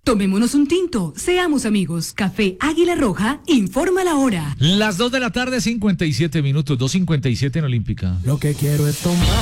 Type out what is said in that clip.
Tomémonos un tinto, seamos amigos. Café Águila Roja informa la hora. Las 2 de la tarde, 57 minutos, 2:57 en Olímpica. Lo que quiero es tomar.